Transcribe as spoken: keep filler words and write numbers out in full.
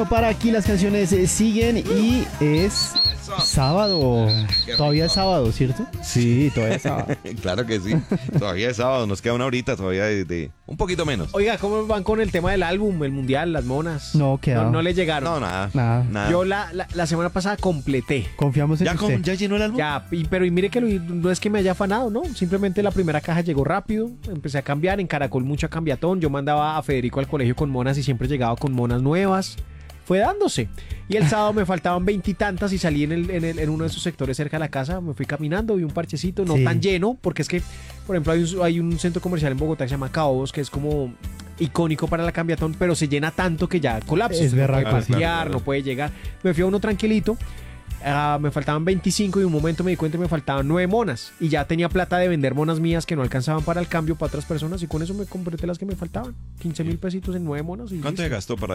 Para aquí las canciones eh, siguen y es sábado. Todavía es sábado, ¿cierto? Sí, todavía es sábado. Claro que sí. Todavía es sábado, nos queda una horita todavía de, de- un poquito menos. Oiga, ¿cómo van con el tema del álbum, el mundial, las monas? No, quedado. No, no le llegaron. No, nada. Nada. nada. Yo la, la, la semana pasada completé. Confiamos en ¿Ya, usted. con- ¿Ya llenó el álbum? Ya, y- pero y mire que lo- no es que me haya afanado, ¿no? Simplemente la primera caja llegó rápido, empecé a cambiar, en Caracol mucho cambiatón, yo mandaba a Federico al colegio con monas y siempre llegaba con monas nuevas, fue dándose. Y el sábado me faltaban veintitantas y, salí en, el, en, el- en uno de esos sectores cerca de la casa, me fui caminando, vi un parchecito, no Sí. tan lleno, porque es que, por ejemplo, hay un, hay un centro comercial en Bogotá que se llama Caobos, que es como icónico para la cambiatón, pero se llena tanto que ya colapsa. Es no berraco, puede sí. pasear, Claro, claro. no puede llegar. Me fui a uno tranquilito. Ah, me faltaban veinticinco y un momento me di cuenta que me faltaban nueve monas y ya tenía plata de vender monas mías que no alcanzaban para el cambio para otras personas y con eso me compré las que me faltaban, quince mil pesitos en nueve monas y ¿Cuánto listo. se gastó para